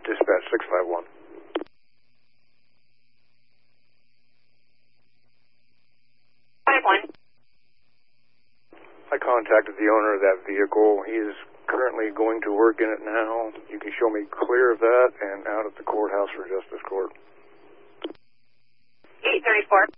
Dispatch 651. I contacted the owner of that vehicle. He is currently going to work in it now. You can show me clear of that and out at the courthouse for Justice Court. 834.